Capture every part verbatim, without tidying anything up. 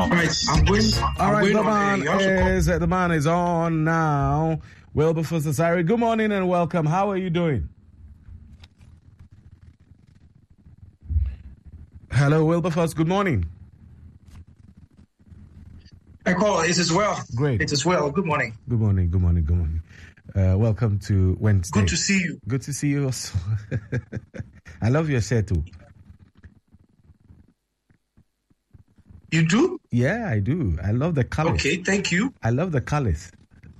All right, I'm going. I'm All right, going the on, man uh, is the man is on now. Wilberforce Asare, good morning and welcome. How are you doing? Hello, Wilberforce. Good morning. I call. It is well. Great. It is well. Good morning. Good morning. Good morning. Good morning. Uh, welcome to Wednesday. Good to see you. Good to see you also. I love your shirt too. You do? Yeah, I do. I love the colors. Okay, thank you. I love the colors.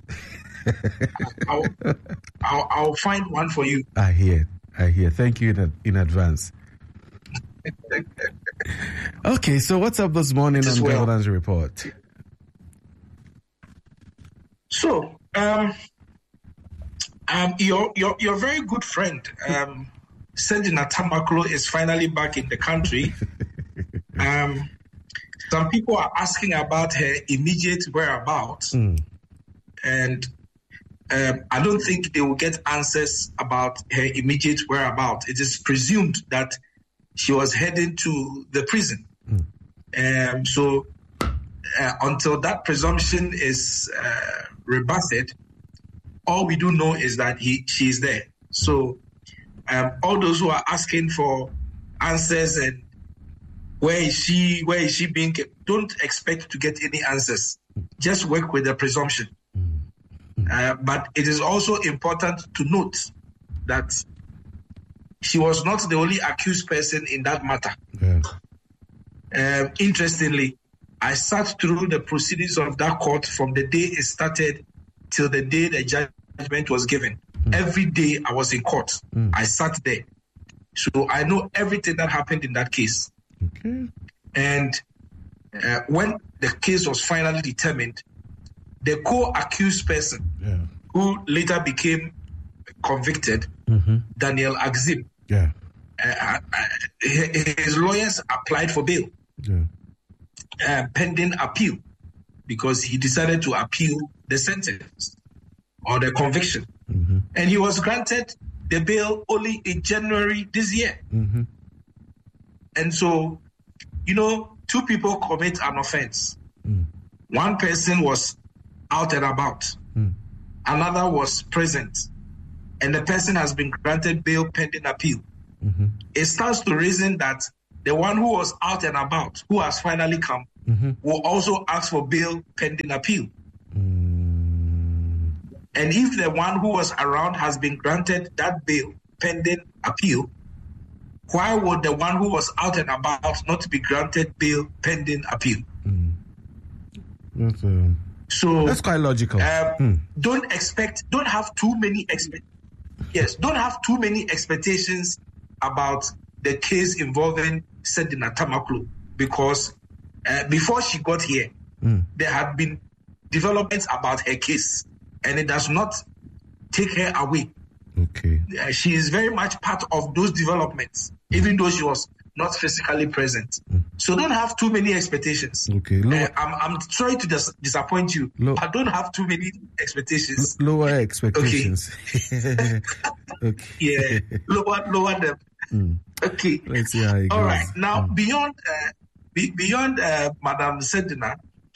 I'll, I'll, I'll find one for you. I hear. I hear. Thank you in, in advance. Okay, so what's up this morning on well. Governance Report? So, um, um, your your your very good friend, um, Sedina Tamaklo, is finally back in the country. um, some people are asking about her immediate whereabouts, Mm. and um, I don't think they will get answers about her immediate whereabouts. It is presumed that she was heading to the prison. Mm. Um, so, uh, until that presumption is uh, rebutted, all we do know is that he she is there. So um, all those who are asking for answers and where is she, where is she being kept, don't expect to get any answers. Just work with the presumption. Uh, but it is also important to note that she was not the only accused person in that matter. Yeah. Um, interestingly, I sat through the proceedings of that court from the day it started till the day the judgment was given. Mm. Every day I was in court. Mm. I sat there. So I know everything that happened in that case. Okay. And uh, when the case was finally determined, the co-accused person, yeah, who later became convicted, mm-hmm. Daniel Axim, yeah, uh, uh, his lawyers applied for bail. Yeah. Uh, pending appeal, because he decided to appeal the sentence or the conviction. Mm-hmm. And he was granted the bail only in January this year. Mm-hmm. And so, you know, two people commit an offense. Mm. One person was out and about. Mm. Another was present. And the person has been granted bail pending appeal. Mm-hmm. It stands to reason that the one who was out and about, who has finally come, mm-hmm. will also ask for bail pending appeal. Mm. And if the one who was around has been granted that bail pending appeal, why would the one who was out and about not be granted bail pending appeal? Mm. That's, uh, so that's quite logical. Um, mm. Don't expect, don't have too many expect. Yes, don't have too many expectations about the case involving Sedina Tamaklo, because uh, before she got here, mm. there had been developments about her case, and it does not take her away. Okay. Uh, she is very much part of those developments, mm. even though she was not physically present. Mm. So don't have too many expectations. Okay. Lower, uh, I'm, I'm sorry to dis- disappoint you, low, but don't have too many expectations. L- lower expectations. Okay. Okay. Yeah, lower, lower them. Mm. Okay. Let's see how it All goes. right. Now, mm. beyond uh, be, beyond uh, Madam Sedina,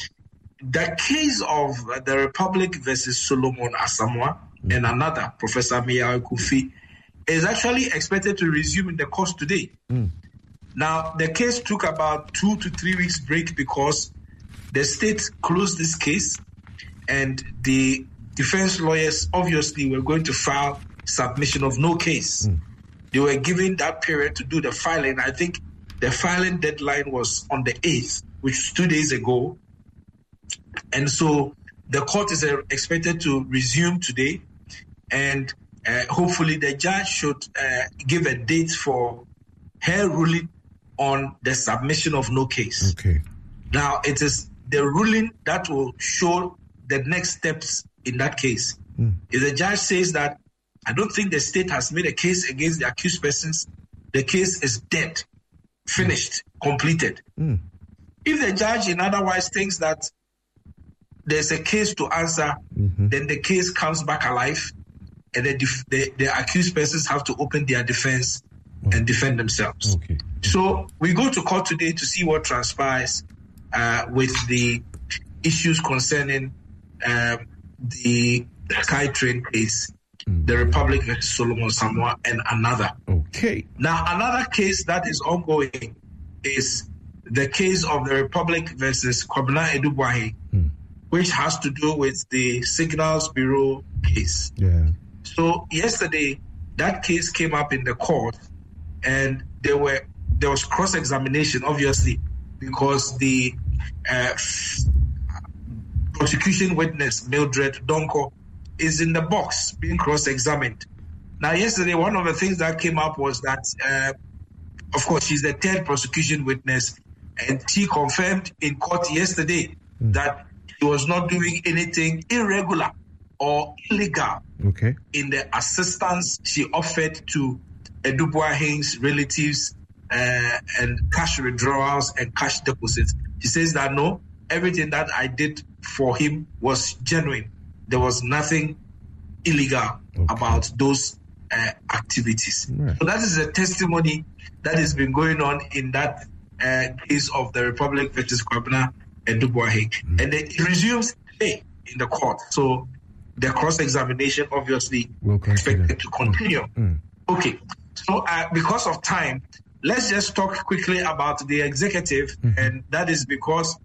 the case of uh, the Republic versus Solomon Asamoah mm. and another, Professor Mia Kofi, is actually expected to resume in the course today. Mm. Now, the case took about two to three weeks break because the state closed this case, and the defense lawyers obviously were going to file submission of no case. Mm. They were given that period to do the filing. I think the filing deadline was on the eighth, which was two days ago. And so the court is uh, expected to resume today. And uh, hopefully the judge should uh, give a date for her ruling on the submission of no case. Okay. Now, it is the ruling that will show the next steps in that case. Mm. If the judge says that, I don't think the state has made a case against the accused persons, the case is dead, finished, mm. completed. Mm. If the judge in otherwise thinks that there's a case to answer, mm-hmm. then the case comes back alive, and the, def- the, the accused persons have to open their defense oh. and defend themselves. Okay. So we go to court today to see what transpires. uh, with the issues concerning uh, the Sky Train case, mm. the Republic versus Solomon Samoa, and another. Okay. Now, another case that is ongoing is the case of the Republic versus Kwabena Edubwahi, mm. which has to do with the Signals Bureau case. Yeah. So yesterday, that case came up in the court, and there were there was cross-examination, obviously, because the uh, prosecution witness, Mildred Donko, is in the box being cross-examined. Now, yesterday, one of the things that came up was that, uh, of course, she's the third prosecution witness, and she confirmed in court yesterday mm. that she was not doing anything irregular or illegal okay. in the assistance she offered to Edubwahi's relatives uh, and cash withdrawals and cash deposits. She says that no, everything that I did for him was genuine. There was nothing illegal okay. about those uh, activities. Right. So that is a testimony that has been going on in that uh, case of the Republic versus Kwabena Edubwahi. Mm. And it resumes today in the court. So the cross-examination obviously we'll expected to continue. Mm. Okay. So uh, because of time, let's just talk quickly about the executive, mm. and that is because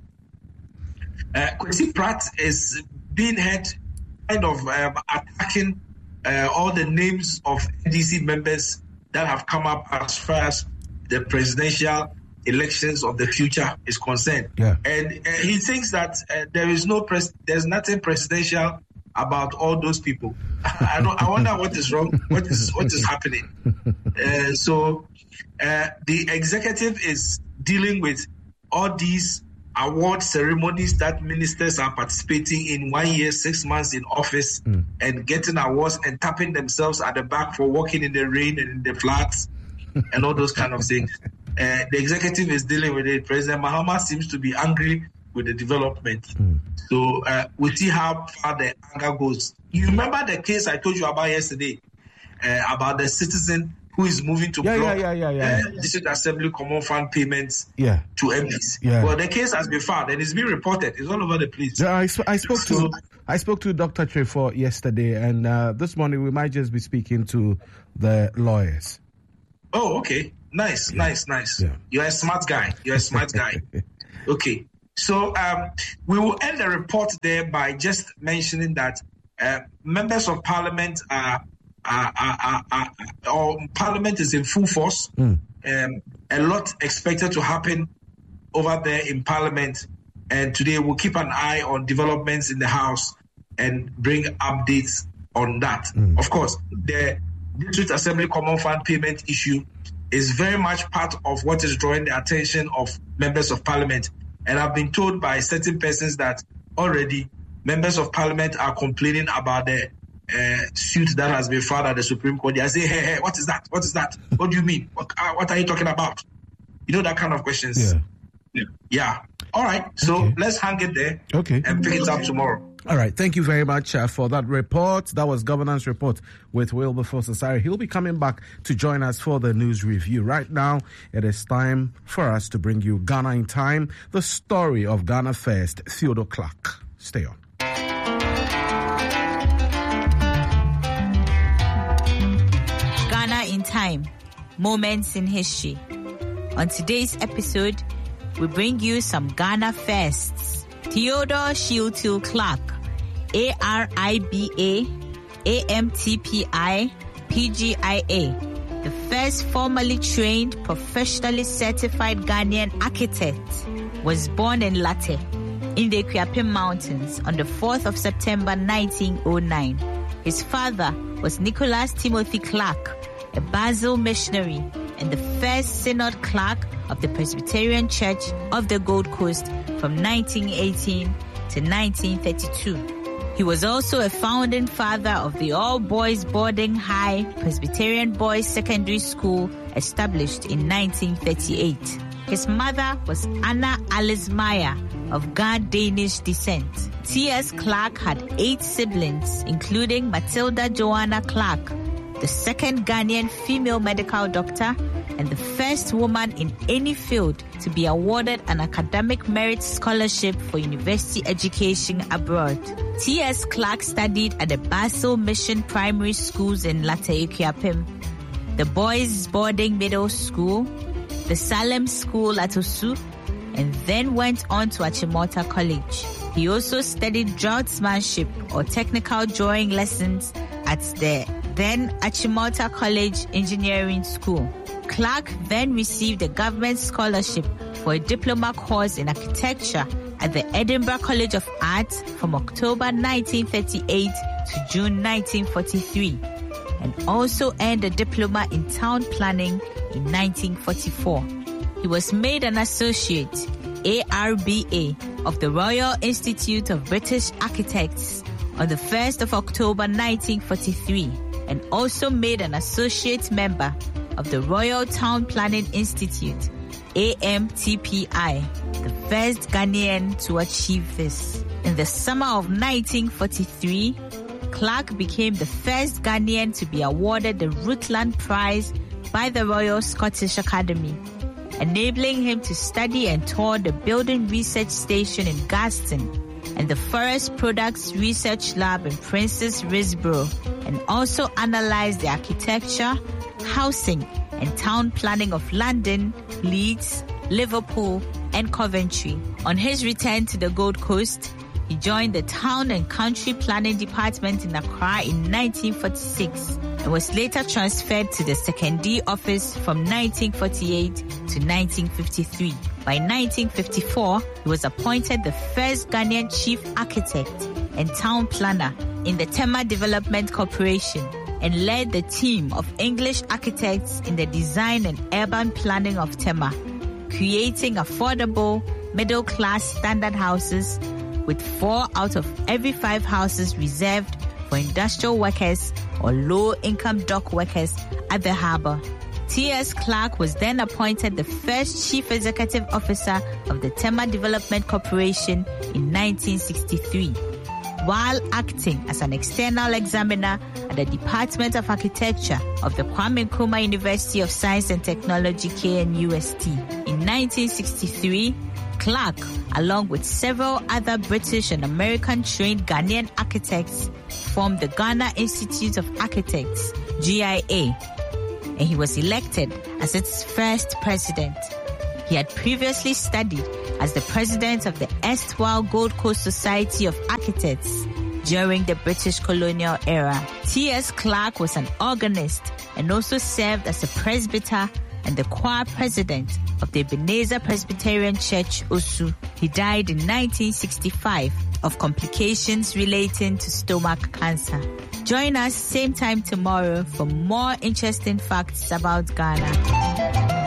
uh, Kwesi Pratt is being heard kind of um, attacking uh, all the names of N D C members that have come up as far as the presidential elections of the future is concerned. Yeah. And uh, he thinks that uh, there is no pres- there's nothing presidential about all those people. I don't. I wonder what is wrong. What is what is happening? Uh, so uh, the executive is dealing with all these award ceremonies that ministers are participating in one year, six months in office, mm. and getting awards and tapping themselves at the back for walking in the rain and in the floods and all those kind of things. Uh, the executive is dealing with it. President Mahama seems to be angry with the development. Mm. So uh, we'll see how far the anger goes. You remember the case I told you about yesterday uh, about the citizen who is moving to yeah, block yeah, yeah, yeah, yeah. Uh, District Assembly Common Fund payments yeah. to M Ps. Yeah. Well, the case has been found and it's been reported. It's all over the place. Yeah, I, sp- I spoke so, to I spoke to Doctor Trefort yesterday, and uh, this morning we might just be speaking to the lawyers. Oh, okay. Nice, yeah. nice, nice. Yeah. You're a smart guy. You're a smart guy. Okay. So um, we will end the report there by just mentioning that uh, members of parliament are, are, are, are, are or parliament is in full force. Mm. Um, a lot expected to happen over there in parliament. And today we'll keep an eye on developments in the House and bring updates on that. Mm. Of course, the District Assembly Common Fund payment issue is very much part of what is drawing the attention of members of parliament. And I've been told by certain persons that already members of parliament are complaining about the uh, suit that has been filed at the Supreme Court. I say, hey, hey, what is that? What is that? What do you mean? What, uh, what are you talking about? You know, that kind of questions. Yeah. Yeah. yeah. All right. So okay. let's hang it there. Okay. And pick it up tomorrow. All right. Thank you very much uh, for that report. That was Governance Report with Wilberforce Asare. He'll be coming back to join us for the news review. Right now, it is time for us to bring you Ghana in Time, the story of Ghana First, Theodore Clark. Stay on. Ghana in Time, moments in history. On today's episode, we bring you some Ghana Firsts. Theodore Shiltil Clark, A R I B A, A M T P I, P G I A, the first formally trained, professionally certified Ghanaian architect, was born in Latte, in the Kwiapim Mountains on the fourth of September nineteen oh nine. His father was Nicholas Timothy Clark, a Basel missionary and the first synod clerk of the Presbyterian Church of the Gold Coast from nineteen eighteen to nineteen thirty-two. He was also a founding father of the all-boys boarding high Presbyterian Boys Secondary School established in nineteen thirty-eight. His mother was Anna Alice Meyer of Ghana-Danish descent. T S Clark had eight siblings, including Matilda Joanna Clark, the second Ghanaian female medical doctor, and the first woman in any field to be awarded an academic merit scholarship for university education abroad. T S Clark studied at the Basel Mission Primary Schools in Lataikiapim, the Boys Boarding Middle School, the Salem School at Osu, and then went on to Achimota College. He also studied draughtsmanship or technical drawing lessons at the then Achimota College Engineering School. Clark then received a government scholarship for a diploma course in architecture at the Edinburgh College of Art from October nineteen thirty-eight to June nineteen forty-three, and also earned a diploma in town planning in nineteen forty-four. He was made an associate, A R B A, of the Royal Institute of British Architects on the first of October nineteen forty-three, and also made an associate member of the Royal Town Planning Institute, A M T P I, the first Ghanaian to achieve this. In the summer of nineteen forty-three, Clark became the first Ghanaian to be awarded the Rutland Prize by the Royal Scottish Academy, enabling him to study and tour the Building Research Station in Gaston and the Forest Products Research Lab in Princess Risborough, and also analyze the architecture, housing, and town planning of London, Leeds, Liverpool, and Coventry. On his return to the Gold Coast, he joined the Town and Country Planning Department in Accra in nineteen forty-six and was later transferred to the Secondary Office from nineteen forty-eight to nineteen fifty-three. By nineteen fifty-four, he was appointed the first Ghanaian Chief Architect and Town Planner in the Tema Development Corporation, and led the team of English architects in the design and urban planning of Tema, creating affordable, middle-class standard houses with four out of every five houses reserved for industrial workers or low-income dock workers at the harbour. T S Clark was then appointed the first Chief Executive Officer of the Tema Development Corporation in nineteen sixty-three, while acting as an external examiner at the Department of Architecture of the Kwame Nkrumah University of Science and Technology, K N U S T. In nineteen sixty-three, Clark, along with several other British and American-trained Ghanaian architects, formed the Ghana Institute of Architects, G I A, and he was elected as its first president. He had previously studied as the president of the erstwhile Gold Coast Society of Architects during the British colonial era. T S Clark was an organist and also served as a presbyter and the choir president of the Ebenezer Presbyterian Church, Osu. He died in nineteen sixty-five of complications relating to stomach cancer. Join us same time tomorrow for more interesting facts about Ghana.